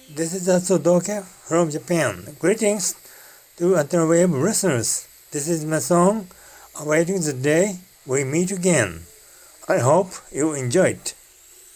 This is also Doka from Japan. Greetings to Antenna Wave listeners. This is my song, Awaiting the Day We Meet Again. I hope you enjoy it.